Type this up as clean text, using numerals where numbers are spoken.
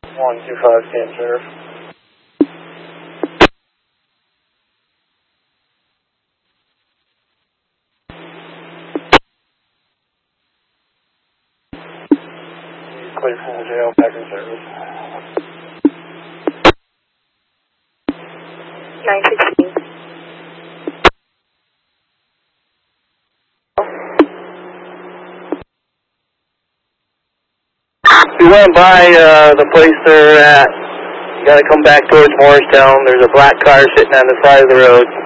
125 can serve. Clear from the jail, back in service. 916. We went by the place they're at. You gotta come back towards Morristown. There's a black car sitting on the side of the road.